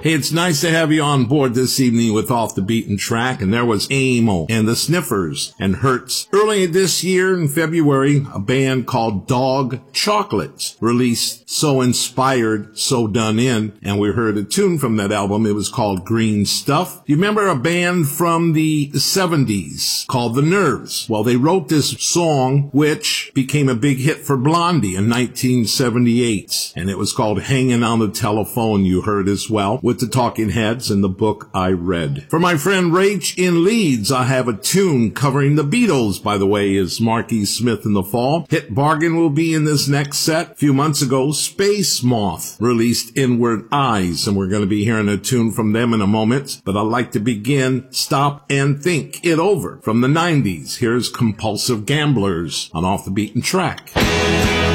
Hey, it's nice to have you on board this evening with Off the Beaten Track, and there was Amyl and the Sniffers and Hertz. Earlier this year in February, a band called Dog Chocolates released So Inspired, So Done In, and we heard a tune from that album. It was called Green Stuff. You remember a band from the 70s called The Nerves? Well, they wrote this song, which became a big hit for Blondie in 1978, and it was called Hanging on the Telephone, you heard as well, with the Talking Heads in the book I read. For my friend Rach in Leeds, I have a tune covering the Beatles, by the way, is Marquis Smith in the Fall. Hit Bargain will be in this next set. A few months ago, Space Moth released Inward Eyes, and we're going to be hearing a tune from them in a moment, but I'd like to begin Stop and Think It Over from the 90s. Here's Compulsive Gamblers on Off the Beaten Track.